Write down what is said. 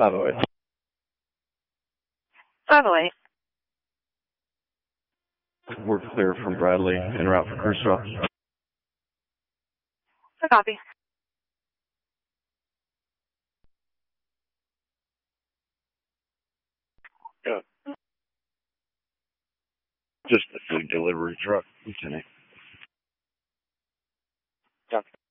508. 508. We're clear from Bradley en route for Cruiseville. I copy. Yeah. Just a food delivery truck, Lieutenant. Copy.